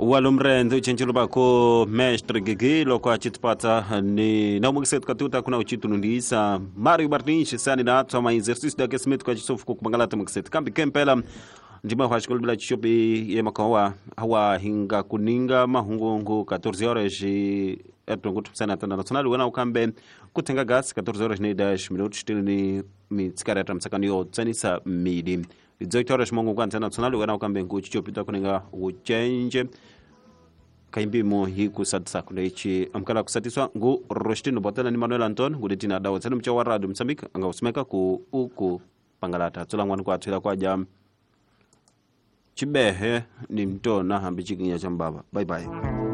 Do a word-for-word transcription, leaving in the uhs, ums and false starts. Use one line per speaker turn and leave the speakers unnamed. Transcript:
walumrendo chenchelo bako mestre gigi loko achitpata ni na umgeset katuta kuna uchitunundisa Mario Martins sani na atwa ma exercise da kesmet kwa chisofu kukumangalata mgeset kambi kempela ndima kwa shikolo bila chishopi ye makawa hawa hinga kuninga mahungu catorze horas etongo tupsana tana nacional wana ukambe kutenga gas catorze horas ni dash minutos stili ni mitskarata msakani yo tsanisa midi dezoito horas mongo kwa international wana ukambe nkuchichopita kuninga uchenje kaimbimo hi kusatisa kuleichi amkala kusatiswa ngu Rostino Botela ni Manuel Anton ngudetina dawo tsani mcha wa radio Msambika anga usmeka ku uku pangalata tula ngwani kwa tula kwa jam chibehe ni mtona hambi chikinya chambaba. Bye bye.